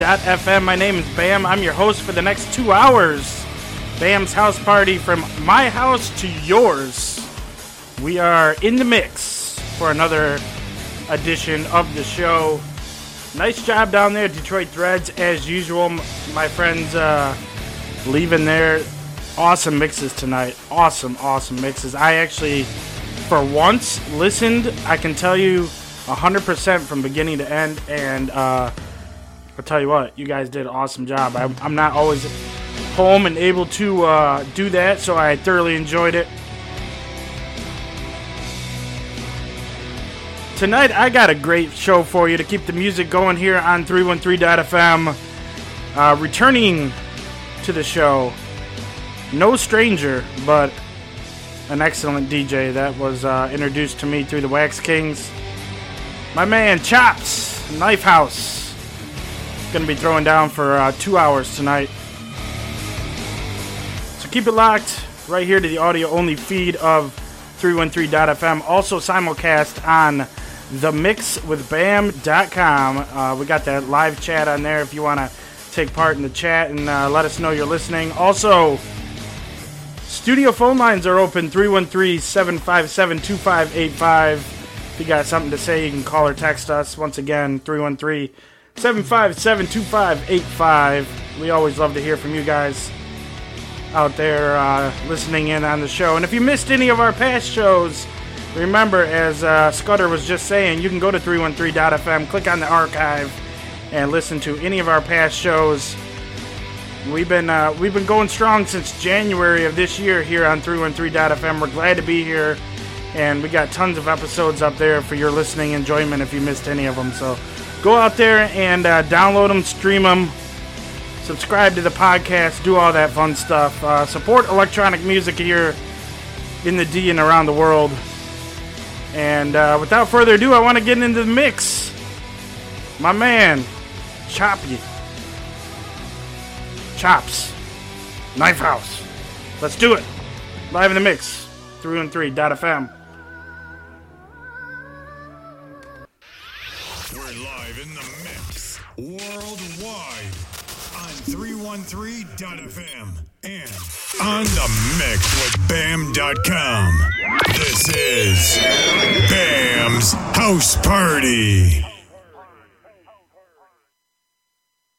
FM. My name is Bam. I'm your host for the next 2 hours. Bam's house party from my house to yours. We are in the mix for another edition of the show. Nice job down there, Detroit Threads, as usual. My friends leaving there. Awesome mixes tonight. Awesome mixes. I actually, for once, listened. I can tell you 100% from beginning to end, and I'll tell you what, you guys did an awesome job. I'm not always home and able to do that, so I thoroughly enjoyed it. Tonight, I got a great show for you to keep the music going here on 313.fm. Returning to the show, no stranger, but an excellent DJ that was introduced to me through the Wax Kings. My man, Chops, Knife House. Going to be throwing down for 2 hours tonight. So keep it locked right here to the audio-only feed of 313.fm. Also simulcast on themixwithbam.com. We got that live chat on there if you want to take part in the chat and let us know you're listening. Also, studio phone lines are open, 313-757-2585. If you got something to say, you can call or text us. Once again, 313-757-2585. We always love to hear from you guys out there listening in on the show. And if you missed any of our past shows, remember, as Scudder was just saying, you can go to 313.fm, click on the archive, and listen to any of our past shows. We've been going strong since January of this year here on 313.fm. We're glad to be here, and we got tons of episodes up there for your listening enjoyment if you missed any of them. So go out there and download them, stream them, subscribe to the podcast, do all that fun stuff. Support electronic music here in the D and around the world. And without further ado, I want to get into the mix. My man, Chops, Knife House. Let's do it. Live in the mix, 313.fm. We're live in the mix worldwide on 313.fm and on the mix with Bam.com. This is Bam's House Party.